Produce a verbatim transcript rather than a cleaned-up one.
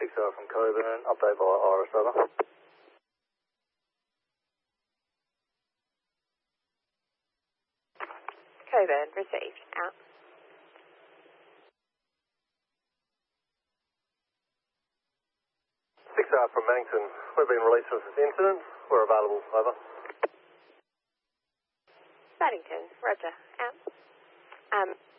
six R from Coburn, update by Iris, over. Coburn, received. Out. six R from Mannington, we've been released from this incident. We're available, over. Paddington, roger. Out. Um,